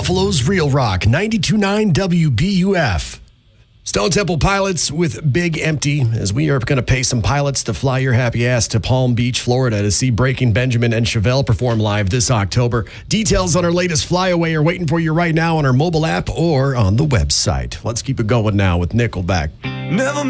Buffalo's Real Rock, 92.9 WBUF. Stone Temple Pilots with Big Empty, as we are going to pay some pilots to fly your happy ass to Palm Beach, Florida to see Breaking Benjamin and Chevelle perform live this October. Details on our latest flyaway are waiting for you right now on our mobile app or on the website. Let's keep it going now with Nickelback. Never